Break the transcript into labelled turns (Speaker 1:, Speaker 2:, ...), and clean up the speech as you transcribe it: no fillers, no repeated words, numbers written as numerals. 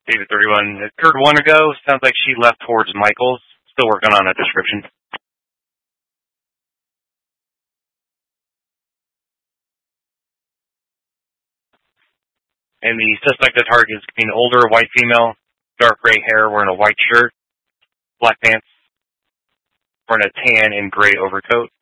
Speaker 1: David 31. It occurred 1 ago. Sounds like she left towards Michael's. Still working on a description. And the suspected target is an older white female, dark gray hair, wearing a white shirt, black pants, wearing a tan and gray overcoat.